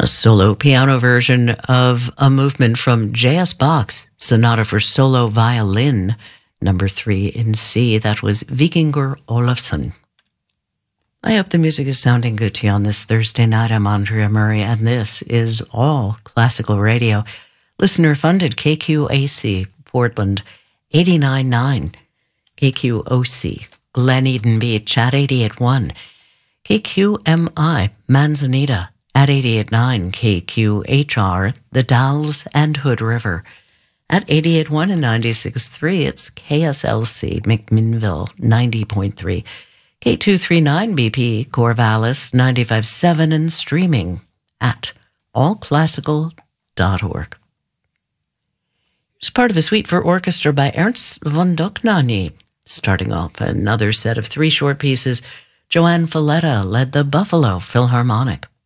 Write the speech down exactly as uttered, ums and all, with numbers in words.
a solo piano version of a movement from J S Bach's Sonata for Solo Violin, number three in C. That was Vikingur Olafsson. I hope the music is sounding good to you on this Thursday night. I'm Andrea Murray, and this is All Classical Radio. Listener-funded K Q A C, Portland, eighty-nine point nine. K Q O C, Glen Eden Beach at eighty-eight point one. K Q M I, Manzanita at eighty-eight point nine. K Q H R, The Dalles and Hood River at eighty-eight point one and ninety-six point three. It's K S L C, McMinnville, ninety point three. K two thirty-nine B P, Corvallis, ninety-five point seven, and streaming at all classical dot org. It's part of a suite for orchestra by Ernst von Dohnanyi. Starting off another set of three short pieces, Joanne Falletta led the Buffalo Philharmonic.